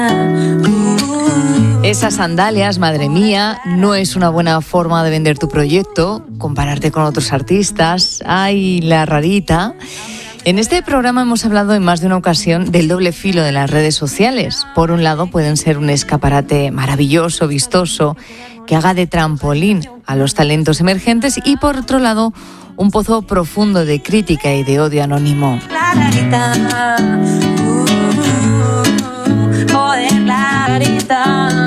Esas sandalias, madre mía, no es una buena forma de vender tu proyecto, compararte con otros artistas. ¡Ay, la rarita! En este programa hemos hablado en más de una ocasión del doble filo de las redes sociales. Por un lado, pueden ser un escaparate maravilloso, vistoso, que haga de trampolín a los talentos emergentes, y por otro lado, un pozo profundo de crítica y de odio anónimo. La rarita, la rarita.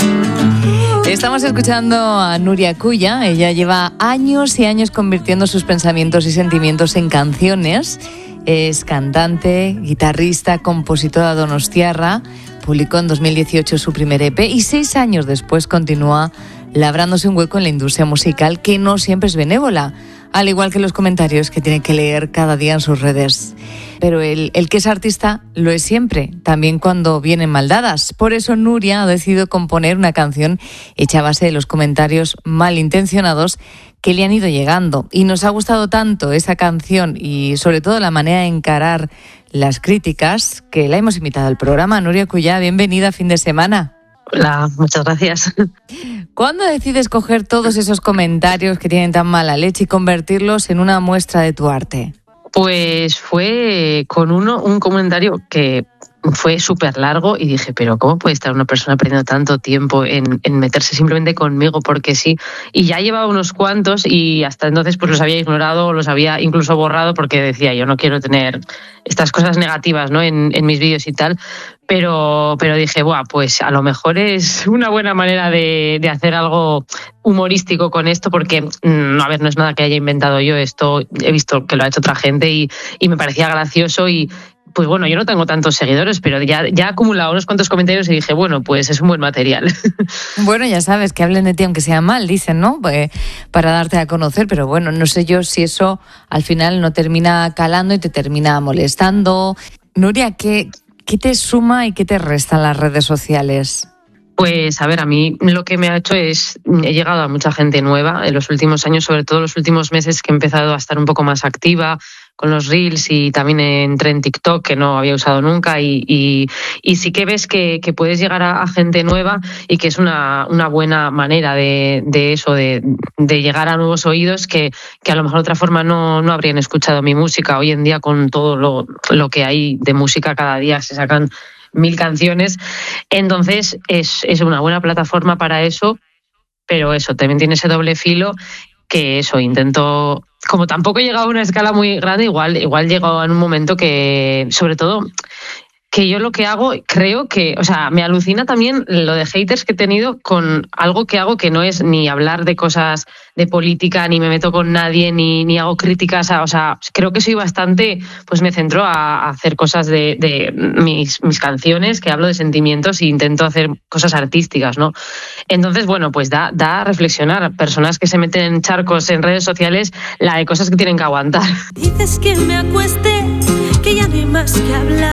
Estamos escuchando a Nuria Culla. Ella lleva años y años convirtiendo sus pensamientos y sentimientos en canciones. Es cantante, guitarrista, compositora donostiarra. Publicó en 2018 su primer EP y 6 años después continúa labrándose un hueco en la industria musical, que no siempre es benévola, al igual que los comentarios que tiene que leer cada día en sus redes. Pero el que es artista lo es siempre, también cuando vienen mal dadas. Por eso Nuria ha decidido componer una canción hecha a base de los comentarios malintencionados que le han ido llegando. Y nos ha gustado tanto esa canción y sobre todo la manera de encarar las críticas, que la hemos invitado al programa. Nuria Culla, bienvenida a Fin de Semana. Hola, muchas gracias. ¿Cuándo decides coger todos esos comentarios que tienen tan mala leche y convertirlos en una muestra de tu arte? Pues fue con un comentario que fue súper largo y dije, pero ¿cómo puede estar una persona perdiendo tanto tiempo en meterse simplemente conmigo porque sí? Y ya llevaba unos cuantos y hasta entonces pues los había ignorado, los había incluso borrado, porque decía, yo no quiero tener estas cosas negativas, ¿no?, en mis vídeos y tal. Pero dije, pues a lo mejor es una buena manera de hacer algo humorístico con esto, porque no es nada que haya inventado yo, esto he visto que lo ha hecho otra gente y me parecía gracioso. Y pues bueno, yo no tengo tantos seguidores, pero ya he acumulado unos cuantos comentarios y dije, pues es un buen material. Bueno, ya sabes, que hablen de ti aunque sea mal, dicen, ¿no? Para darte a conocer, pero bueno, no sé yo si eso al final no termina calando y te termina molestando. Nuria, ¿qué te suma y qué te resta en las redes sociales? Pues a mí lo que me ha hecho es, he llegado a mucha gente nueva en los últimos años, sobre todo los últimos meses, que he empezado a estar un poco más activa con los reels, y también entré en TikTok, que no había usado nunca, y sí que ves que puedes llegar a gente nueva, y que es una buena manera de eso, de llegar a nuevos oídos que a lo mejor de otra forma no habrían escuchado mi música. Hoy en día, con todo lo que hay de música, cada día se sacan 1000 canciones, entonces es una buena plataforma para eso, pero eso también tiene ese doble filo, que eso, intento, como tampoco he llegado a una escala muy grande, igual llego en un momento que, sobre todo, que yo lo que hago, creo que, me alucina también lo de haters que he tenido con algo que hago, que no es ni hablar de cosas de política, ni me meto con nadie, ni hago críticas, creo que soy bastante, pues me centro a hacer cosas de mis canciones, que hablo de sentimientos e intento hacer cosas artísticas, ¿no? Entonces, pues da a reflexionar a personas que se meten en charcos en redes sociales, la de cosas que tienen que aguantar. Dices que me acueste, que ya no hay más que hablar.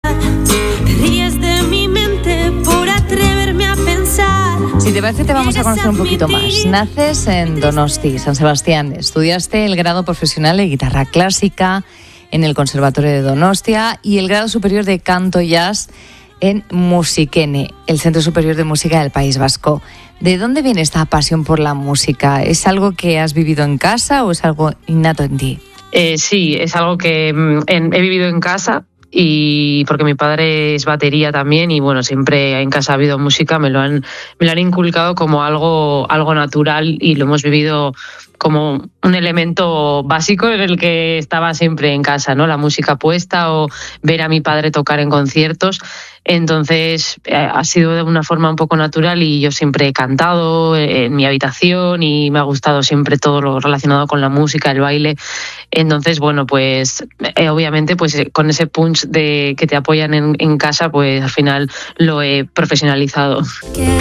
Ríes de mi mente por atreverme a pensar. Si te parece, te vamos a conocer un poquito más. Naces en Donosti, San Sebastián. Estudiaste el grado profesional de guitarra clásica en el Conservatorio de Donostia y el grado superior de canto jazz en Musikene, el Centro Superior de Música del País Vasco. ¿De dónde viene esta pasión por la música? ¿Es algo que has vivido en casa o es algo innato en ti? Sí, es algo que he vivido en casa. Y porque mi padre es batería también, y siempre en casa ha habido música, me lo han inculcado como algo natural, y lo hemos vivido como un elemento básico en el que estaba siempre en casa, ¿no? La música puesta, o ver a mi padre tocar en conciertos. Entonces ha sido de una forma un poco natural, y yo siempre he cantado en mi habitación, y me ha gustado siempre todo lo relacionado con la música, el baile. Entonces, obviamente, con ese punch de que te apoyan en casa, pues al final lo he profesionalizado.